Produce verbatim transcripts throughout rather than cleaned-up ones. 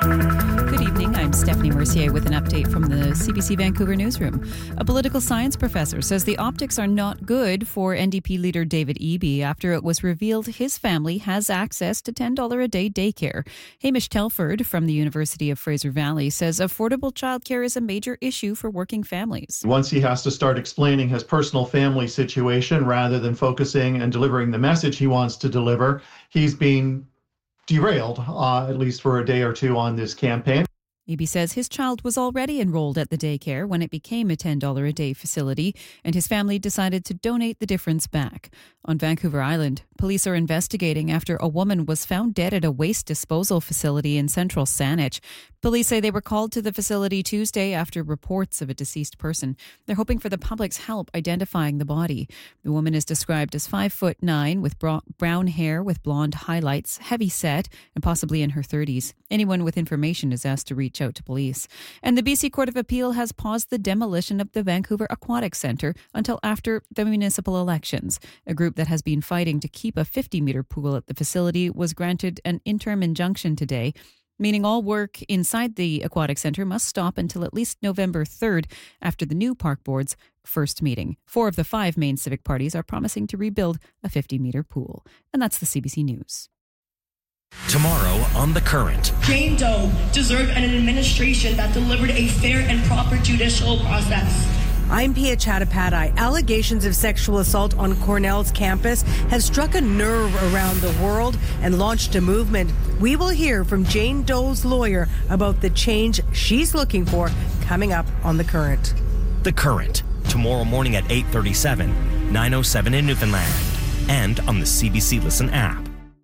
Good evening, I'm Stephanie Mercier with an update from the C B C Vancouver newsroom. A political science professor says the optics are not good for N D P leader David Eby after it was revealed his family has access to ten dollars a day daycare. Hamish Telford from the University of Fraser Valley says affordable childcare is a major issue for working families. Once he has to start explaining his personal family situation rather than focusing and delivering the message he wants to deliver, he's being derailed, uh, at least for a day or two on this campaign. Eby says his child was already enrolled at the daycare when it became a ten dollars a day facility, and his family decided to donate the difference back. On Vancouver Island, police are investigating after a woman was found dead at a waste disposal facility in central Saanich. Police say they were called to the facility Tuesday after reports of a deceased person. They're hoping for the public's help identifying the body. The woman is described as five foot nine with bra- brown hair with blonde highlights, heavy set, and possibly in her thirties. Anyone with information is asked to reach out to police. And the B C Court of Appeal has paused the demolition of the Vancouver Aquatic Centre until after the municipal elections. A group that has been fighting to keep a fifty metre pool at the facility was granted an interim injunction today, meaning all work inside the Aquatic Centre must stop until at least November third after the new park board's first meeting. Four of the five main civic parties are promising to rebuild a fifty metre pool. And that's the C B C News. Tomorrow on The Current. Jane Doe deserved an administration that delivered a fair and proper judicial process. I'm Pia Chattopadhyay. Allegations of sexual assault on Cornell's campus have struck a nerve around the world and launched a movement. We will hear from Jane Doe's lawyer about the change she's looking for coming up on The Current. The Current, tomorrow morning at eight thirty-seven, nine oh seven in Newfoundland, and on the C B C Listen app.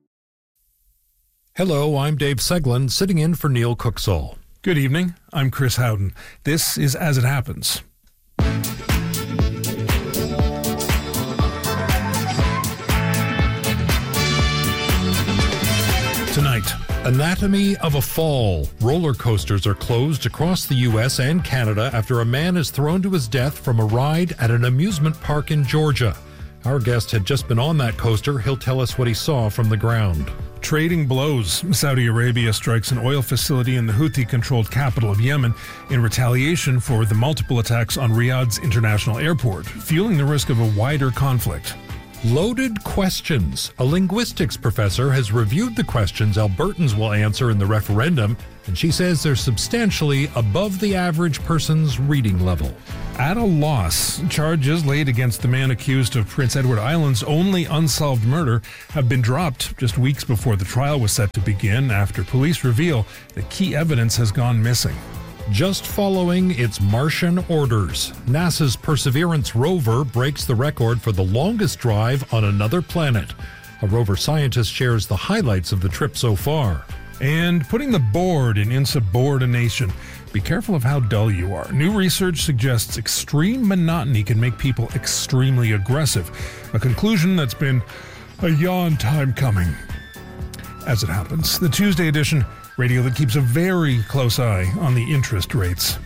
Hello, I'm Dave Seglin, sitting in for Neil Cooksall. Good evening, I'm Chris Howden. This is As It Happens. Tonight, Anatomy of a Fall. Roller coasters are closed across the U S and Canada after a man is thrown to his death from a ride at an amusement park in Georgia. Our guest had just been on that coaster. He'll tell us what he saw from the ground. Trading blows. Saudi Arabia strikes an oil facility in the Houthi-controlled capital of Yemen in retaliation for the multiple attacks on Riyadh's international airport, fueling the risk of a wider conflict. Loaded questions. A linguistics professor has reviewed the questions Albertans will answer in the referendum, and she says they're substantially above the average person's reading level. At a loss, charges laid against the man accused of Prince Edward Island's only unsolved murder have been dropped just weeks before the trial was set to begin after police reveal that key evidence has gone missing. Just following its Martian orders, NASA's Perseverance rover breaks the record for the longest drive on another planet. A rover scientist shares the highlights of the trip so far. And putting the board in insubordination. Be careful of how dull you are. New research suggests extreme monotony can make people extremely aggressive. A conclusion that's been a yawn time coming. As it happens, the Tuesday edition, radio that keeps a very close eye on the interest rates.